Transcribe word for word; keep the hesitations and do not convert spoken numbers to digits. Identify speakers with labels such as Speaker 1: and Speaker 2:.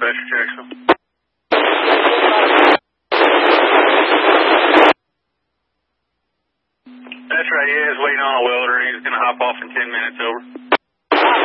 Speaker 1: dispatcher, Jackson. That's right, yeah, he's waiting on a welder. He's going to hop off in ten minutes, over.